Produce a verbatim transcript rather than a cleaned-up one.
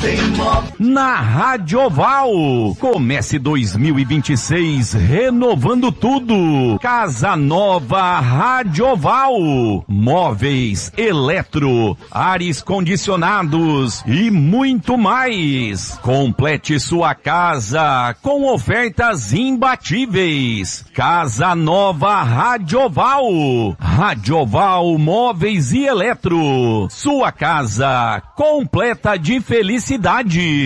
Na Rádio Oval, comece dois mil e vinte e seis renovando tudo. Casa Nova Rádio Oval, móveis, eletro, ares condicionados e muito mais. Complete sua casa com ofertas imbatíveis. Casa Nova Rádio Oval, Rádio Oval Móveis e Eletro, sua casa completa de felicidade.